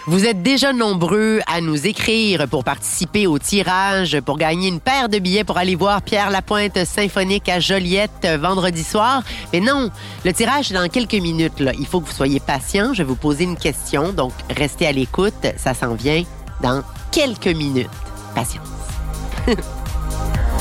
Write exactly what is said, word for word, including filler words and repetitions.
Vous êtes déjà nombreux à nous écrire pour participer au tirage, pour gagner une paire de billets pour aller voir Pierre Lapointe symphonique à Joliette vendredi soir. Mais non, le tirage, c'est dans quelques minutes, là. Il faut que vous soyez patient. Je vais vous poser une question, donc restez à l'écoute. Ça s'en vient dans quelques minutes. Patience.